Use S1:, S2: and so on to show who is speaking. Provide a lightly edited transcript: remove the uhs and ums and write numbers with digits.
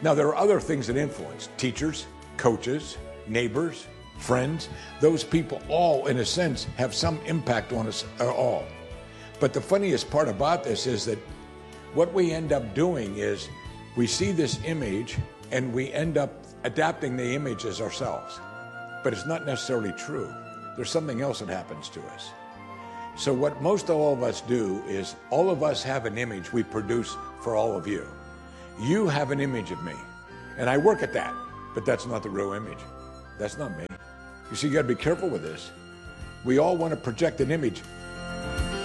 S1: Now, there are other things that influence: teachers, coaches, neighbors, friends. Those people all, in a sense, have some impact on us all. But the funniest part about this is that what we end up doing is we see this image and we end up adapting the image as ourselves. But it's not necessarily true. There's something else that happens to us. So what most all of us do is all of us have an image we produce for all of you. You have an image of me, and I work at that, but that's not the real image. That's not me. You see, you got to be careful with this. We all want to project an image